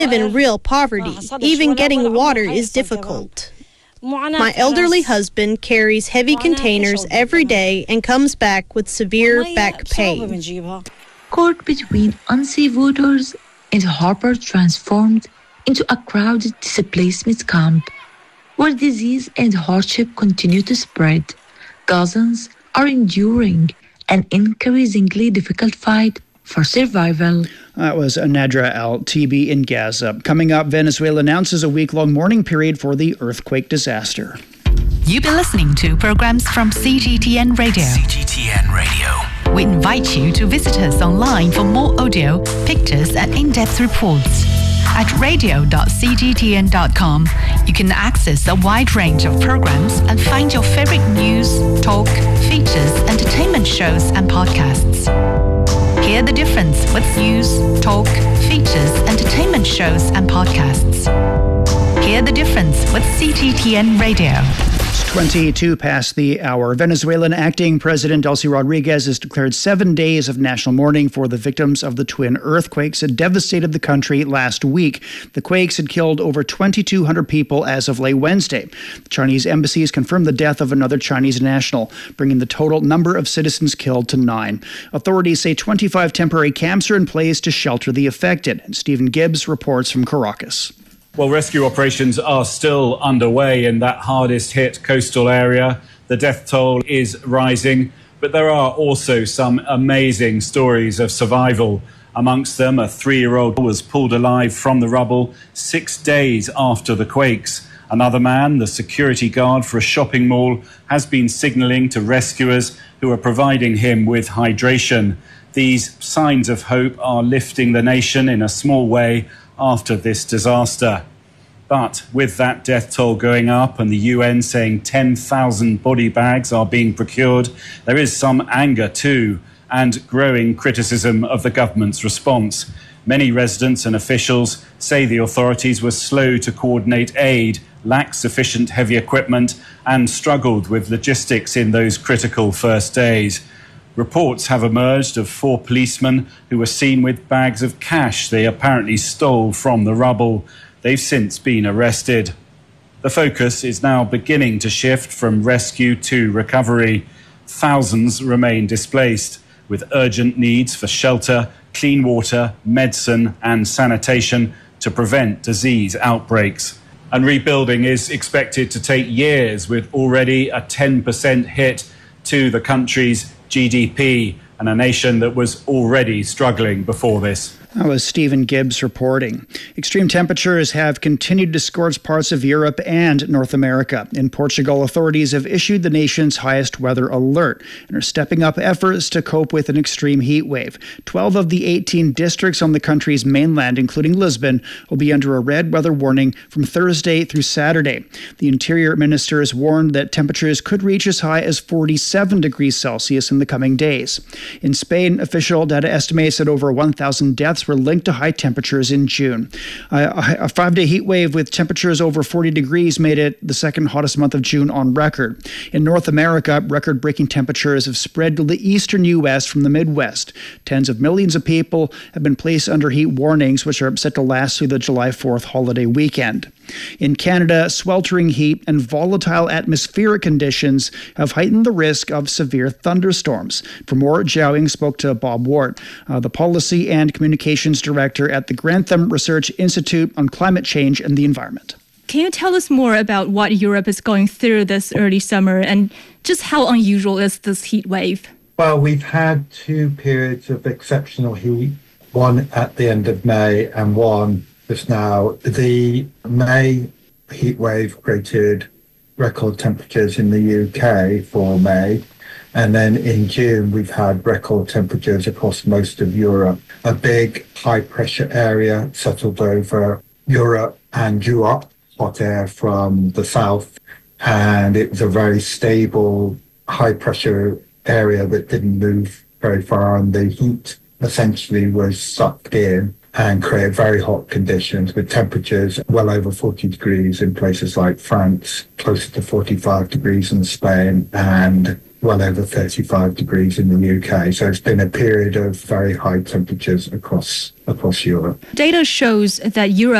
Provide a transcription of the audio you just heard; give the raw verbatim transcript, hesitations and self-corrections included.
live in real poverty. Even getting water is difficult. My elderly husband carries heavy containers every day and comes back with severe back pain. Caught between unsafe voters and Harper transformed into a crowded displacement camp where disease and hardship continue to spread. Gazans are enduring an increasingly difficult fight for survival. That was Nadra Al-Tibi in Gaza. Coming up, Venezuela announces a week-long mourning period for the earthquake disaster. You've been listening to programs from C G T N Radio. C G T N Radio. We invite you to visit us online for more audio, pictures, and in-depth reports. At radio dot c g t n dot com, you can access a wide range of programs and find your favorite news, talk, features, entertainment shows, and podcasts. Hear the difference with news, talk, features, entertainment shows, and podcasts. Hear the difference with C G T N Radio. It's twenty-two past the hour. Venezuelan acting President Delcy Rodriguez has declared seven days of national mourning for the victims of the twin earthquakes that devastated the country last week. The quakes had killed over twenty-two hundred people as of late Wednesday. The Chinese embassy has confirmed the death of another Chinese national, bringing the total number of citizens killed to nine. Authorities say twenty-five temporary camps are in place to shelter the affected. And Stephen Gibbs reports from Caracas. Well, rescue operations are still underway in that hardest hit coastal area. The death toll is rising, but there are also some amazing stories of survival. Amongst them, a three-year-old was pulled alive from the rubble six days after the quakes. Another man, the security guard for a shopping mall, has been signalling to rescuers who are providing him with hydration. These signs of hope are lifting the nation in a small way after this disaster. But with that death toll going up and the U N saying ten thousand body bags are being procured, there is some anger too and growing criticism of the government's response. Many residents and officials say the authorities were slow to coordinate aid, lacked sufficient heavy equipment and struggled with logistics in those critical first days. Reports have emerged of four policemen who were seen with bags of cash they apparently stole from the rubble. They've since been arrested. The focus is now beginning to shift from rescue to recovery. Thousands remain displaced, with urgent needs for shelter, clean water, medicine and sanitation to prevent disease outbreaks. And rebuilding is expected to take years, with already a ten percent hit to the country's G D P, and a nation that was already struggling before this. That was Stephen Gibbs reporting. Extreme temperatures have continued to scorch parts of Europe and North America. In Portugal, authorities have issued the nation's highest weather alert and are stepping up efforts to cope with an extreme heat wave. Twelve of the eighteen districts on the country's mainland, including Lisbon, will be under a red weather warning from Thursday through Saturday. The Interior Minister has warned that temperatures could reach as high as forty-seven degrees Celsius in the coming days. In Spain, official data estimates that over one thousand deaths were linked to high temperatures in June. Uh, a five-day heat wave with temperatures over forty degrees made it the second hottest month of June on record. In North America, record-breaking temperatures have spread to the eastern U S from the Midwest. Tens of millions of people have been placed under heat warnings, which are set to last through the July fourth holiday weekend. In Canada, sweltering heat and volatile atmospheric conditions have heightened the risk of severe thunderstorms. For more, Jiao Ying spoke to Bob Ward, uh, the Policy and Communications Director at the Grantham Research Institute on Climate Change and the Environment. Can you tell us more about what Europe is going through this early summer and just how unusual is this heat wave? Well, we've had two periods of exceptional heat, one at the end of May and one just now. The May heat wave created record temperatures in the U K for May. And then in June, we've had record temperatures across most of Europe. A big high-pressure area settled over Europe and drew up hot air from the south. And it was a very stable, high-pressure area that didn't move very far. And the heat essentially was sucked in and created very hot conditions with temperatures well over forty degrees in places like France, closer to forty-five degrees in Spain, and well over thirty-five degrees in the U K. So it's been a period of very high temperatures across across Europe. Data shows that Europe